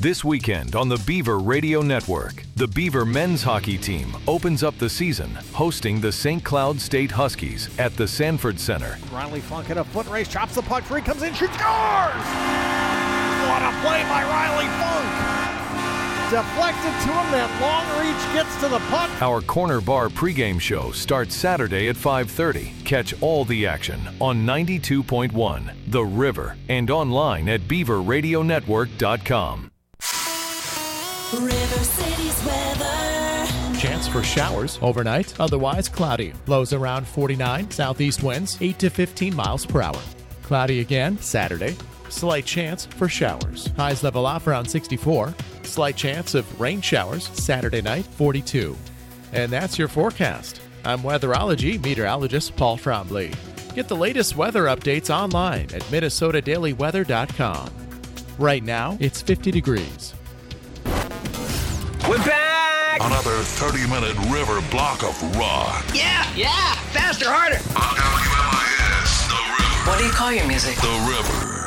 This weekend on the Beaver Radio Network, the Beaver men's hockey team opens up the season hosting the St. Cloud State Huskies at the Sanford Center. Riley Funk in a foot race, chops the puck free, comes in, shoots, scores! What a play by Riley Funk! Deflected to him, that long reach gets to the puck. Our Corner Bar pregame show starts Saturday at 5:30. Catch all the action on 92.1 The River and online at beaverradionetwork.com. River City's weather. Chance for showers overnight, otherwise cloudy. Lows around 49, southeast winds 8 to 15 miles per hour. Cloudy again Saturday. Slight chance for showers. Highs level off around 64. Slight chance of rain showers Saturday night, 42. And that's your forecast. I'm weatherology meteorologist Paul Frombley. Get the latest weather updates online at minnesotadailyweather.com. Right now, it's 50 degrees. We're back! Another 30-minute river block of rock. Yeah! Faster, harder! WMIS, The River. What do you call your music? The River.